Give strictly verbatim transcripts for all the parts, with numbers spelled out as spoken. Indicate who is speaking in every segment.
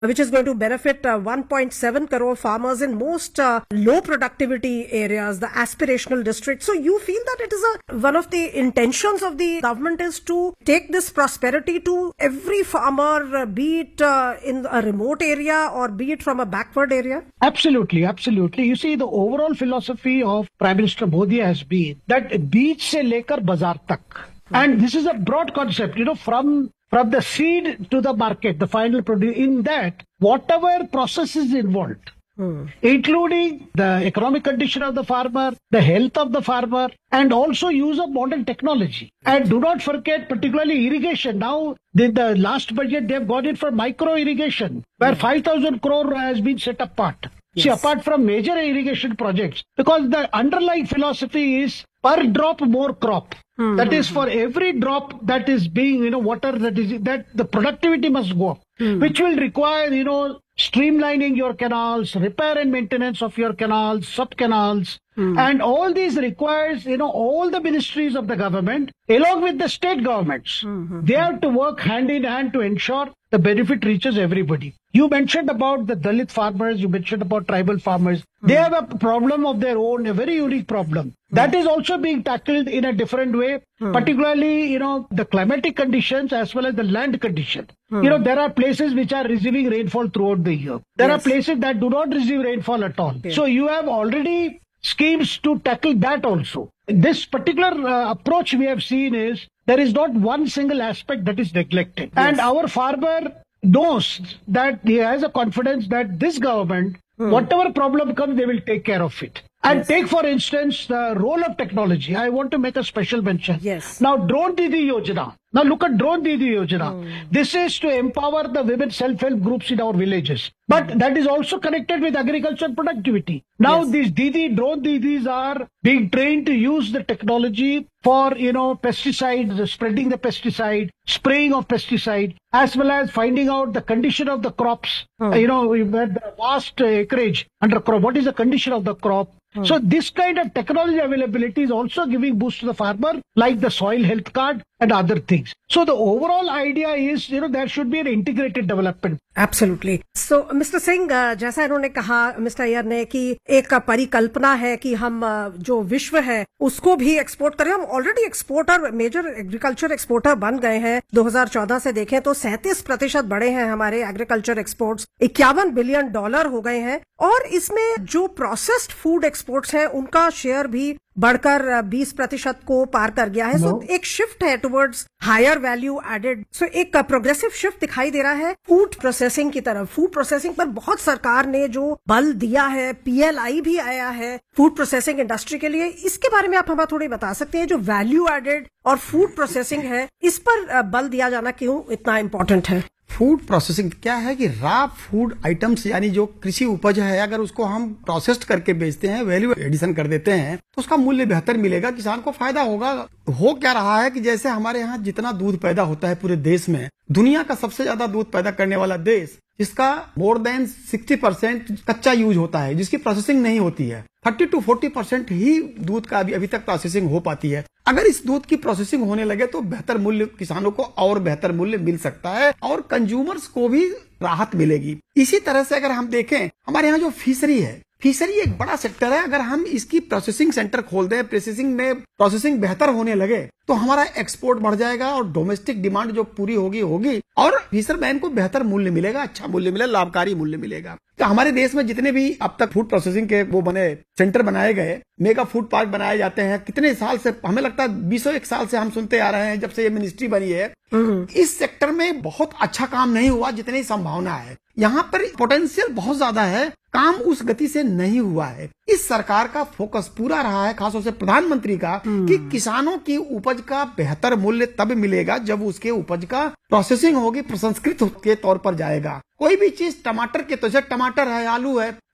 Speaker 1: which is going to benefit uh, one point seven crore farmers in most uh, low productivity areas, the aspirational districts. So you feel that it is a one of the intentions of the government is to take this prosperity to every farmer, uh, be it uh, in a remote area or be it from a backward area?
Speaker 2: Absolutely, absolutely. You see, the overall philosophy of Prime Minister Modi has been that beach se lekar bazaar tak. And this is a broad concept, you know, from from the seed to the market, the final produce. In that, whatever process is involved, hmm. including the economic condition of the farmer, the health of the farmer, and also use of modern technology. And do not forget, particularly irrigation. Now, in the last budget, they have gone in for micro irrigation, where hmm. five thousand crore has been set apart. Yes. See, apart from major irrigation projects, because the underlying philosophy is per drop more crop. Hmm. That is, for every drop that is being, you know, water that is, that the productivity must go up, hmm. which will require, you know, streamlining your canals, repair and maintenance of your canals, sub-canals, hmm. and all these requires, you know, all the ministries of the government, along with the state governments, hmm. they have to work hand in hand to ensure the benefit reaches everybody. You mentioned about the Dalit farmers, you mentioned about tribal farmers. Hmm. They have a problem of their own, a very unique problem. Hmm. That is also being tackled in a different way, hmm. particularly, you know, the climatic conditions as well as the land condition. Hmm. You know, there are places which are receiving rainfall throughout the year. There yes. are places that do not receive rainfall at all. Okay. So you have already schemes to tackle that also. This particular uh, approach we have seen is there is not one single aspect that is neglected. Yes. And our farmer knows that he has a confidence that this government, hmm. whatever problem comes, they will take care of it. And yes. take, for instance, the role of technology. I want to make a special mention.
Speaker 1: Yes.
Speaker 2: Now, Drone Didi Yojana. Now, look at Drone Didi Yojana. Mm. This is to empower the women self-help groups in our villages. But mm. that is also connected with agriculture productivity. Now, yes. these Didi, Drone Didis are being trained to use the technology for, you know, pesticides, spreading the pesticide, spraying of pesticide, as well as finding out the condition of the crops. Mm. Uh, you know, we've had the vast acreage under crop. What is the condition of the crop? Hmm. So this kind of technology availability is also giving boost to the farmer, like the soil health card and other things. So the overall idea is, you know, there should be an integrated development.
Speaker 1: Absolutely. So Mister Singh, uh, जैसा इन्होंने कहा mister Iyer ने कि एक परिकल्पना है कि हम uh, जो विश्व है उसको भी एक्सपोर्ट करें. हम already exporter, major agriculture exporter बन गए हैं. दो हज़ार चौदह से देखें तो सैंतीस प्रतिशत बढ़े हैं हमारे एग्रीकल्चर एक्सपोर्ट्स. इक्यावन बिलियन डॉलर हो गए हैं. और इसमें जो प्रोसेस्ड फूड एक्सपोर्ट्स हैं उनका शेयर भी बढ़कर बीस प्रतिशत को पार कर गया है. सो no. so, एक शिफ्ट है टुवर्ड्स हायर वैल्यू एडेड. सो एक प्रोग्रेसिव शिफ्ट दिखाई दे रहा है फूड प्रोसेसिंग की तरफ. फूड प्रोसेसिंग पर बहुत सरकार ने जो बल दिया है, पीएलआई भी आया है फूड प्रोसेसिंग इंडस्ट्री के लिए. इसके बारे में आप हमें थोड़ी बता सकते हैं, जो वैल्यू एडेड और फूड प्रोसेसिंग है इस पर बल दिया जाना क्यों इतना इम्पोर्टेंट है?
Speaker 3: फूड प्रोसेसिंग क्या है कि रॉ फूड आइटम्स यानी जो कृषि उपज है, अगर उसको हम प्रोसेस्ड करके बेचते हैं, वैल्यू एडिशन कर देते हैं, तो उसका मूल्य बेहतर मिलेगा, किसान को फायदा होगा. हो क्या रहा है कि जैसे हमारे यहाँ जितना दूध पैदा होता है पूरे देश में, दुनिया का सबसे ज्यादा दूध पैदा करने वाला देश, जिसका मोर देन साठ परसेंट कच्चा यूज होता है, जिसकी प्रोसेसिंग नहीं होती है. तीस टू चालीस परसेंट ही दूध का अभी अभी तक प्रोसेसिंग हो पाती है. अगर इस दूध की प्रोसेसिंग होने लगे तो बेहतर मूल्य किसानों को और बेहतर मूल्य मिल सकता है और कंज्यूमर्स को भी राहत मिलेगी. इसी तरह से अगर हम देखें, हमारे यहाँ जो फिशरी है, फिशरी एक बड़ा सेक्टर है. अगर हम इसकी प्रोसेसिंग सेंटर खोल दें, प्रोसेसिंग में प्रोसेसिंग बेहतर होने लगे तो हमारा एक्सपोर्ट बढ़ जाएगा और डोमेस्टिक डिमांड जो पूरी होगी होगी और फिशरमैन को बेहतर मूल्य मिलेगा, अच्छा मूल्य मिलेगा, लाभकारी मूल्य मिलेगा. तो हमारे देश में जितने भी अब तक फूड प्रोसेसिंग के वो बने सेंटर बनाए गए, मेगा फूड पार्क बनाए जाते हैं, कितने साल से, हमें लगता है बीसों एक साल से हम सुनते आ रहे हैं जब से ये मिनिस्ट्री बनी है. इस सेक्टर में बहुत अच्छा काम नहीं हुआ जितनी संभावना है. यहाँ पर पोटेंशियल बहुत ज्यादा है, काम उस गति से नहीं हुआ है. इस सरकार का फोकस पूरा रहा है, खासतौर से प्रधानमंत्री का, कि किसानों की उपज का बेहतर मूल्य तब मिलेगा जब उसके उपज का प्रोसेसिंग होगी, प्रसंस्कृत के तौर पर जाएगा. कोई भी चीज, टमाटर के तो जैसे टमाटर है, आलू है,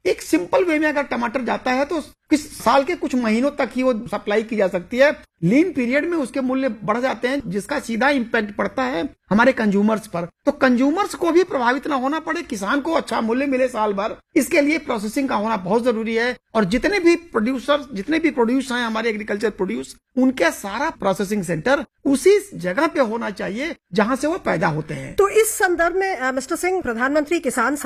Speaker 3: एक सिंपल वे में अगर टमाटर जाता है तो किस साल के कुछ महीनों तक ही वो सप्लाई की जा सकती है। लीन पीरियड में उसके मूल्य बढ़ जाते हैं, जिसका सीधा इम्पैक्ट पड़ता है हमारे कंज्यूमर्स पर। तो कंज्यूमर्स को भी प्रभावित ना होना पड़े, किसान को अच्छा मूल्य मिले साल भर, इसके लिए प्रोसेसिंग का होना बहुत जरूरी है। और जितने भी प्रोड्यूसर जितने भी प्रोड्यूस हैं हमारे एग्रीकल्चर प्रोड्यूस, उनके सारा प्रोसेसिंग सेंटर उसी जगह पे होना चाहिए जहां से वो पैदा होते हैं।
Speaker 1: तो इस संदर्भ में मिस्टर सिंह, प्रधानमंत्री किसान